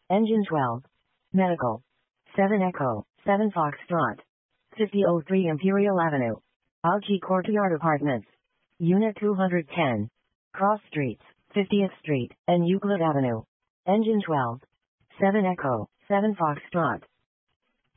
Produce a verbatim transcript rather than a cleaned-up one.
Engine twelve. Medical. seven Echo, seven Foxtrot. fifty oh three Imperial Avenue. Alki Courtyard Apartments. Unit two hundred ten. Cross Streets, fiftieth Street, and Euclid Avenue. Engine twelve. seven Echo, seven Foxtrot.